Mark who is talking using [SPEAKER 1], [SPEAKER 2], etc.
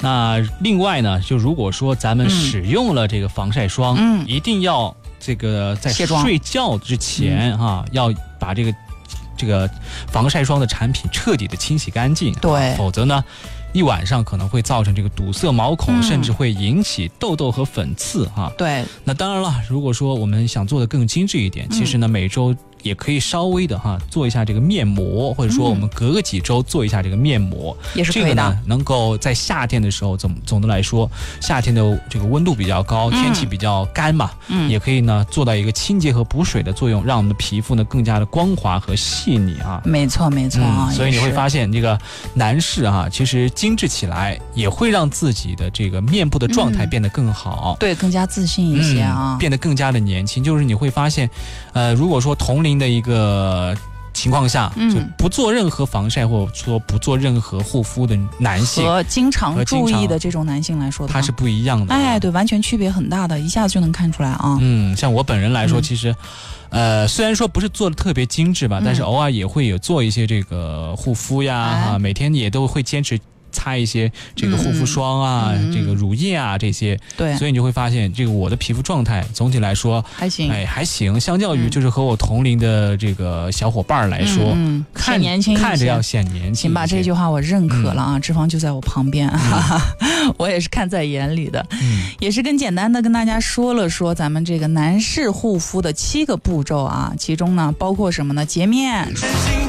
[SPEAKER 1] 那另外呢，就如果说咱们使用了这个防晒霜，一定要这个在睡觉之前要把这个防晒霜的产品彻底的清洗干净，
[SPEAKER 2] 对，
[SPEAKER 1] 否则呢一晚上可能会造成这个堵塞毛孔，甚至会引起痘痘和粉刺
[SPEAKER 2] 对，
[SPEAKER 1] 那当然了，如果说我们想做的更精致一点，其实呢每周也可以稍微的做一下这个面膜，或者说我们隔个几周做一下这个面膜，
[SPEAKER 2] 也是可以的。
[SPEAKER 1] 这个呢能够在夏天的时候，总的来说，夏天的这个温度比较高，天气比较干嘛，也可以呢做到一个清洁和补水的作用，让我们的皮肤呢更加的光滑和细腻
[SPEAKER 2] 没错没错
[SPEAKER 1] 所以你会发现这个男士其实精致起来也会让自己的这个面部的状态变得更好，
[SPEAKER 2] 对，更加自信一些
[SPEAKER 1] 变得更加的年轻。就是你会发现，如果说同龄的一个情况下，就不做任何防晒或者说不做任何护肤的男性
[SPEAKER 2] 和经常注意的这种男性来说的话，
[SPEAKER 1] 它是不一样的。
[SPEAKER 2] 对，完全区别很大的，一下子就能看出来
[SPEAKER 1] 像我本人来说，其实虽然说不是做的特别精致吧，但是偶尔也会有做一些这个护肤呀，每天也都会坚持擦一些这个护肤霜这个乳液这些，
[SPEAKER 2] 对，
[SPEAKER 1] 所以你就会发现这个我的皮肤状态总体来说
[SPEAKER 2] 还行，
[SPEAKER 1] 还行，相较于就是和我同龄的这个小伙伴来说，
[SPEAKER 2] 显年轻一些，
[SPEAKER 1] 看着要显年轻。
[SPEAKER 2] 行吧，这句话我认可了脂肪就在我旁边我也是看在眼里的，也是简单的跟大家说了说咱们这个男士护肤的7个步骤其中呢包括什么呢？洁面、